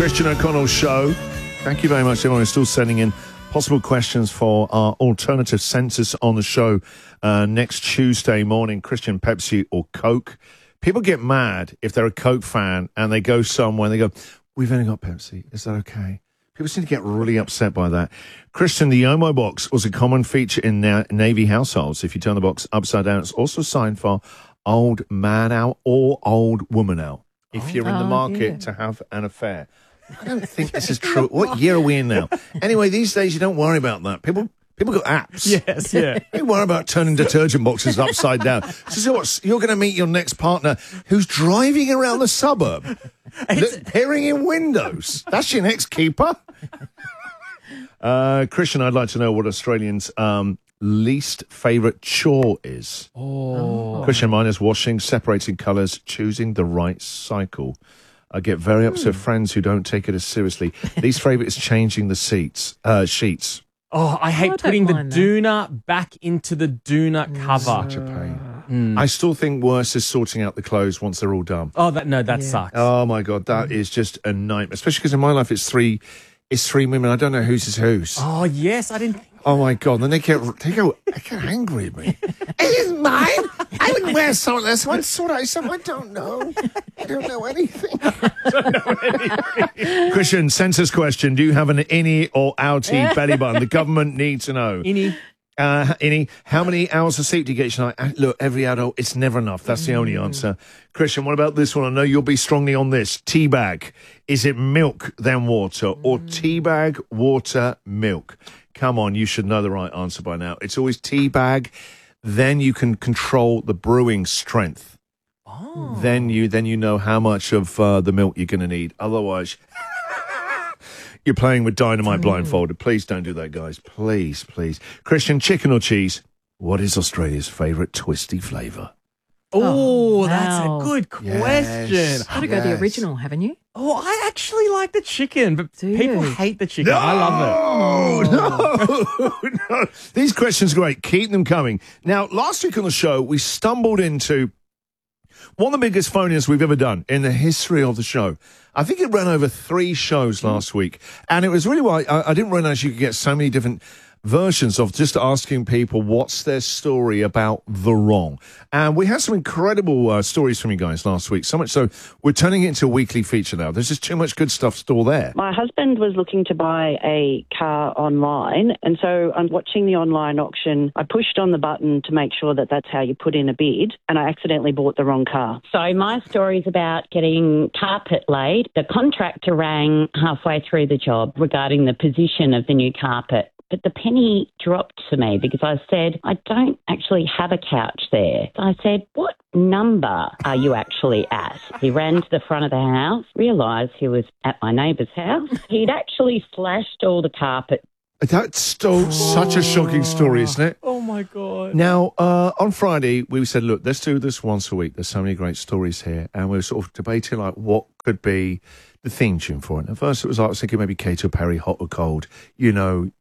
Christian O'Connell Show. Thank you very much, everyone who's still sending in possible questions for our alternative census on the show next Tuesday morning. Christian, Pepsi or Coke? People get mad if they're a Coke fan and they go somewhere and they go, we've only got Pepsi. Is that okay? People seem to get really upset by that. Christian, the Omo box was a common feature in Navy households. If you turn the box upside down, it's also a sign for old man out or old woman out. If you're in the market to have an affair. I don't think this is true. What year are we in now? Anyway, these days you don't worry about that. People got apps. Yes, yeah. They worry about turning detergent boxes upside down. So what, you're going to meet your next partner who's driving around the suburb, peering in windows. That's your next keeper. Christian, I'd like to know what Australians' least favourite chore is. Christian, mine is washing, separating colours, choosing the right cycle. I get very upset with friends who don't take it as seriously. Least favourite is changing the sheets. Oh, I hate putting the doona back into the doona cover. Such a pain. I still think worse is sorting out the clothes once they're all done. Oh, that sucks. Oh my God, that is just a nightmare. Especially because in my life it's three women. I don't know whose is whose. Oh yes, I didn't. Oh my God, then they get angry at me. It isn't mine. I wouldn't wear something like this. What sort of something? I don't know. I don't know anything. Christian, census question. Do you have an innie or outie belly button? The government needs to know. Innie. Innie, how many hours of sleep do you get each night? Look, every adult, it's never enough. That's the only answer. Christian, what about this one? I know you'll be strongly on this. Teabag. Is it milk, then water? Or teabag, water, milk? Come on, you should know the right answer by now. It's always teabag. Then you can control the brewing strength. Oh. Then you know how much of the milk you're going to need. Otherwise, you're playing with dynamite blindfolded. Please don't do that, guys. Please, please. Christian, chicken or cheese? What is Australia's favourite twisty flavour? Oh, that's a good question. You've got to go the original, haven't you? Oh, I actually like the chicken, but people hate the chicken. I love it. No. These questions are great. Keep them coming. Now, last week on the show, we stumbled into one of the biggest phone-ins we've ever done in the history of the show. I think it ran over 3 shows last week. And it was really why I didn't realise you could get so many different versions of just asking people what's their story about the wrong. And we had some incredible stories from you guys last week, so much so we're turning it into a weekly feature now. There's just too much good stuff still there. My husband was looking to buy a car online, and so I'm watching the online auction. I pushed on the button to make sure that that's how you put in a bid, and I accidentally bought the wrong car. So my story's about getting carpet laid. The contractor rang halfway through the job regarding the position of the new carpet. But the penny dropped to me because I said, I don't actually have a couch there. So I said, what number are you actually at? He ran to the front of the house, realised he was at my neighbour's house. He'd actually slashed all the carpet. That's still such a shocking story, isn't it? Oh, my God. Now, on Friday, we said, look, let's do this once a week. There's so many great stories here. And we were sort of debating, like, what could be the theme tune for it. At first, it was like, I was thinking maybe Katy Perry, Hot or Cold. You know,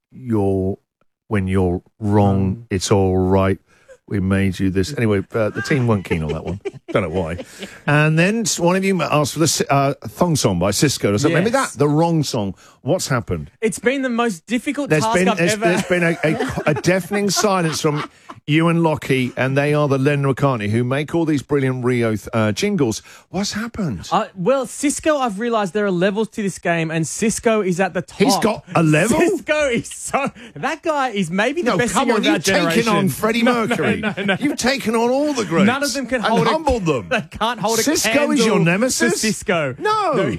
when you're wrong, it's all right. We made you this. Anyway, the team weren't keen on that one. Don't know why. And then one of you asked for the Thong Song by Cisco. I said, maybe the wrong song. What's happened? It's been the most difficult task I've ever... There's been a deafening silence from you and Lockie, and they are the Lennon McCartney who make all these brilliant Rio jingles. What's happened? Well, Cisco, I've realised there are levels to this game, and Cisco is at the top. He's got a level? Cisco is so... That guy is maybe the best singer of our generation. You've taken on Freddie Mercury. No. You've taken on all the greats. None of them can hold humbled them. They can't hold Cisco a candle is your nemesis? to Cisco. No.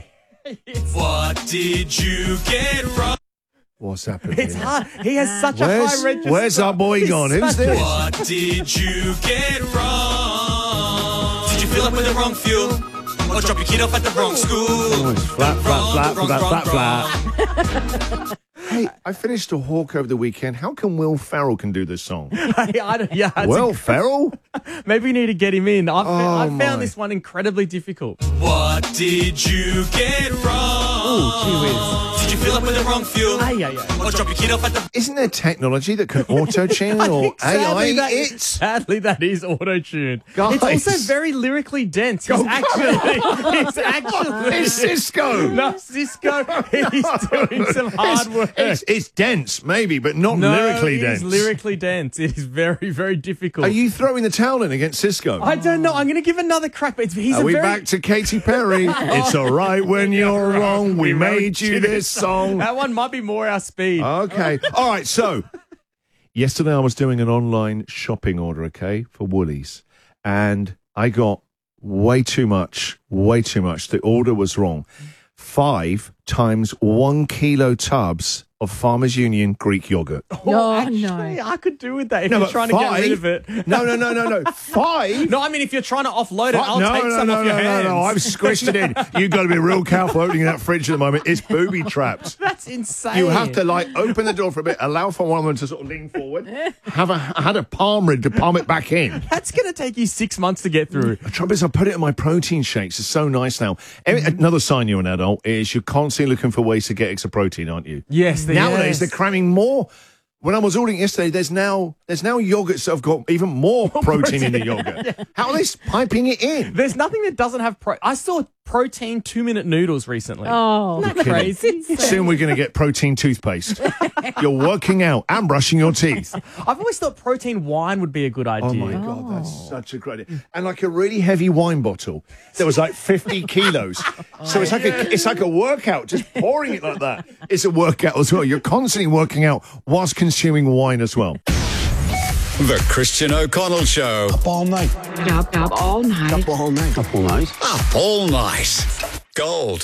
What did you get wrong? What's happened? It's hard. He has such a high register. Where's our boy gone? Who's this? What did you get wrong? Did you fill up with the wrong fuel? Or drop your kid off at the wrong school? Oh, it's flat. Hey, I finished a Hawk over the weekend. How come Will Ferrell can do this song? Will Ferrell? Maybe we need to get him in. I found this one incredibly difficult. What did you get wrong? Ooh, gee whiz. Did you fill up with the wrong fuel? Or drop your kid off at the... Isn't there technology that can auto-tune or AI? Sadly, that is auto-tuned. Guys. It's also very lyrically dense. It's Cisco. No, Cisco. He's doing some hard work. It's dense, maybe, but not lyrically dense. It's lyrically dense. It is very, very difficult. Are you throwing the towel in against Cisco? I don't know. I'm going to give another crack, but Are we back to Katy Perry? It's all right when you're wrong. We made you this song. That one might be more our speed. Okay. All right. So yesterday I was doing an online shopping order, for Woolies, and I got way too much. The order was wrong. 5 times 1 kilo tubs of Farmers Union Greek yogurt. Actually, I could do with that if you're trying to get rid of it. No. 5? No, I mean, if you're trying to offload it, I'll take some off your hands. No, I've squished it in. You've got to be real careful opening that fridge at the moment. It's booby trapped. That's insane. You have to, open the door for a bit, allow for one of them to sort of lean forward, had a palm ready to palm it back in. That's going to take you 6 months to get through. The trouble is I put it in my protein shakes. It's so nice now. Another sign you're an adult is you're constantly looking for ways to get extra protein, aren't you? Yes. Nowadays, they're cramming more. When I was ordering yesterday, there's now yogurts that have got even more protein in the yogurt. How are they piping it in? There's nothing that doesn't have I saw protein 2-minute noodles recently. Oh, isn't that crazy? Soon we're going to get protein toothpaste. You're working out and brushing your teeth. I've always thought protein wine would be a good idea. Oh my God, that's such a great idea. And a really heavy wine bottle that was 50 kilos. So it's like a workout, just pouring it like that. It's a workout as well. You're constantly working out whilst consuming wine as well. The Christian O'Connell Show. Up all night. Up all night. Up all night. Up all night. Up all night. Gold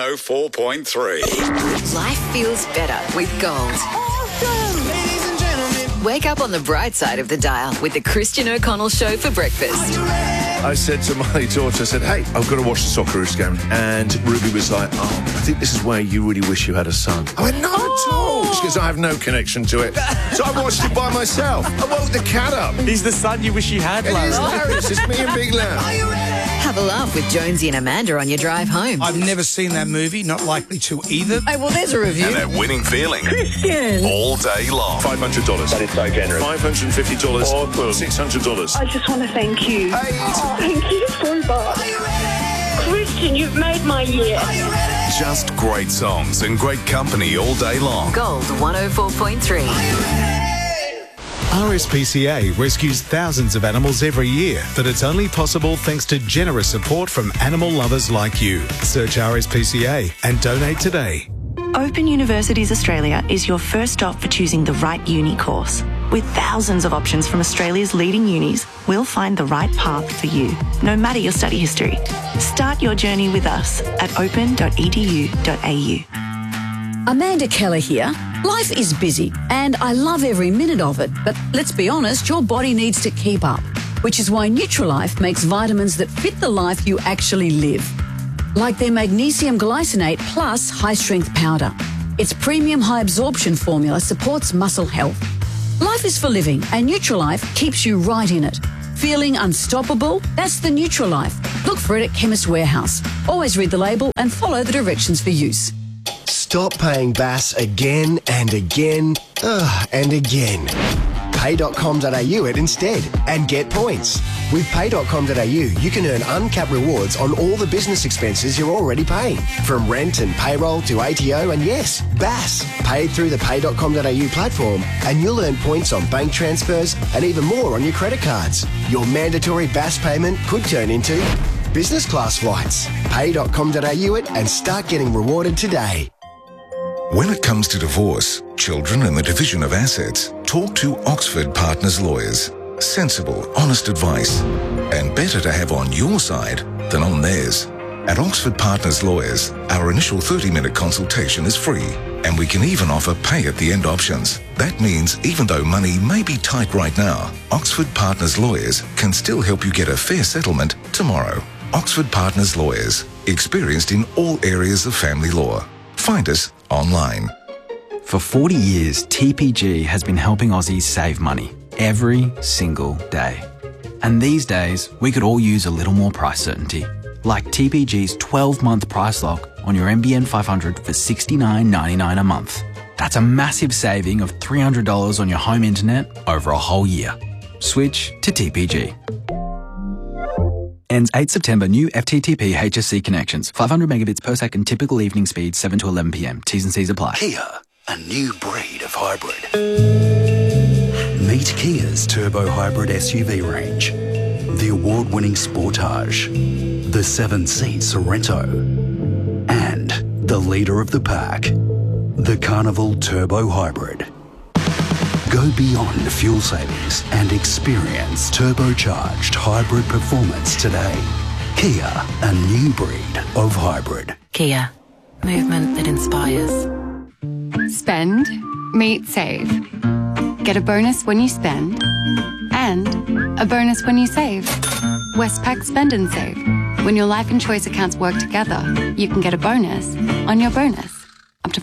104.3. Life feels better with Gold. Ladies and gentlemen. Wake up on the bright side of the dial with the Christian O'Connell Show for breakfast. I said to my daughter, I said, hey, I've got to watch the Socceroos game. And Ruby was like, I think this is where you really wish you had a son. I went, not at all. She goes, I have no connection to it. So I watched it by myself. I woke the cat up. He's the son you wish you had, It love. is hilarious. It's me and Big Lamb. Have a laugh with Jonesy and Amanda on your drive home. I've never seen that movie, not likely to either. Oh, well, there's a review. And that winning feeling. Christian. All day long. $500. That is so generous. $550. Awesome. $600. I just want to thank you. Thank you so much. Christian, you've made my year. Just great songs and great company all day long. Gold 104.3. RSPCA rescues thousands of animals every year, but it's only possible thanks to generous support from animal lovers like you. Search RSPCA and donate today. Open Universities Australia is your first stop for choosing the right uni course. With thousands of options from Australia's leading unis, we'll find the right path for you, no matter your study history. Start your journey with us at open.edu.au. Amanda Keller here. Life is busy and I love every minute of it, but let's be honest, your body needs to keep up, which is why Nutrilife makes vitamins that fit the life you actually live. Like their magnesium glycinate plus high-strength powder. Its premium high-absorption formula supports muscle health. Life is for living and Nutrilife keeps you right in it. Feeling unstoppable? That's the Nutrilife. Look for it at Chemist Warehouse. Always read the label and follow the directions for use. Stop paying BAS again and again and again. Pay.com.au it instead and get points. With Pay.com.au, you can earn uncapped rewards on all the business expenses you're already paying. From rent and payroll to ATO and yes, BAS. Paid through the Pay.com.au platform and you'll earn points on bank transfers and even more on your credit cards. Your mandatory BAS payment could turn into business class flights. Pay.com.au it and start getting rewarded today. When it comes to divorce, children and the division of assets, talk to Oxford Partners Lawyers. Sensible, honest advice. And better to have on your side than on theirs. At Oxford Partners Lawyers, our initial 30-minute consultation is free. And we can even offer pay-at-the-end options. That means even though money may be tight right now, Oxford Partners Lawyers can still help you get a fair settlement tomorrow. Oxford Partners Lawyers, experienced in all areas of family law. Find us online. For 40 years, TPG has been helping Aussies save money every single day. And these days, we could all use a little more price certainty. Like TPG's 12-month price lock on your NBN 500 for $69.99 a month. That's a massive saving of $300 on your home internet over a whole year. Switch to TPG. Ends 8 September. New FTTP HSC connections. 500 megabits per second. Typical evening speed 7 to 11 p.m. T's and C's apply. Kia, a new breed of hybrid. Meet Kia's turbo hybrid SUV range. The award-winning Sportage, the 7-seat Sorento, and the leader of the pack, the Carnival Turbo Hybrid. Go beyond fuel savings and experience turbocharged hybrid performance today. Kia, a new breed of hybrid. Kia, movement that inspires. Spend, meet, save. Get a bonus when you spend, and a bonus when you save. Westpac Spend and Save. When your life and choice accounts work together, you can get a bonus on your bonus, up to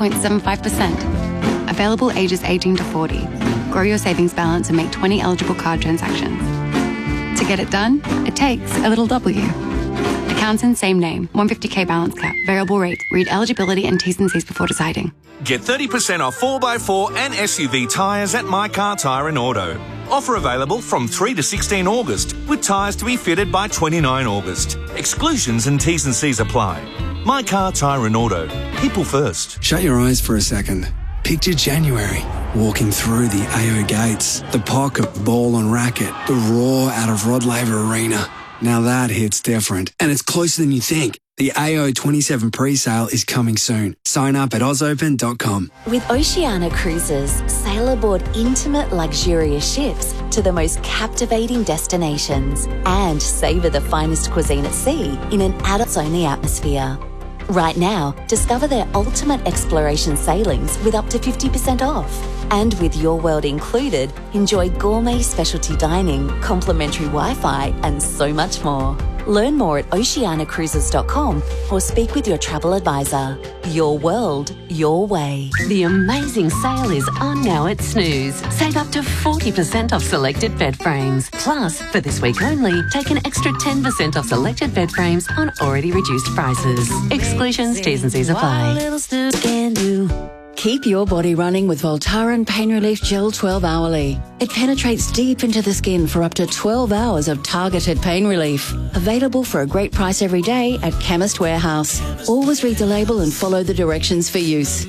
5.75%. Available ages 18 to 40. Grow your savings balance and make 20 eligible card transactions. To get it done, it takes a little W. Accounts in same name, 150k balance cap, variable rate. Read eligibility and T's and C's before deciding. Get 30% off 4x4 and SUV tyres at My Car Tyre and Auto. Offer available from 3 to 16 August, with tyres to be fitted by 29 August. Exclusions and T's and C's apply. My Car Tyre and Auto. People first. Shut your eyes for a second. Picture January, walking through the AO gates, the pocket, ball and racket, the roar out of Rod Laver Arena. Now that hits different, and it's closer than you think. The AO 27 pre-sale is coming soon. Sign up at ausopen.com. With Oceania Cruises, sail aboard intimate, luxurious ships to the most captivating destinations and savour the finest cuisine at sea in an adults-only atmosphere. Right now, discover their ultimate exploration sailings with up to 50% off. And with Your World included, enjoy gourmet specialty dining, complimentary Wi-Fi, and so much more. Learn more at oceanacruises.com or speak with your travel advisor. Your world, your way. The amazing sale is on now at Snooze. Save up to 40% off selected bed frames. Plus, for this week only, take an extra 10% off selected bed frames on already reduced prices. Exclusions, T's and C's apply. Keep your body running with Voltaren Pain Relief Gel 12 Hourly. It penetrates deep into the skin for up to 12 hours of targeted pain relief. Available for a great price every day at Chemist Warehouse. Always read the label and follow the directions for use.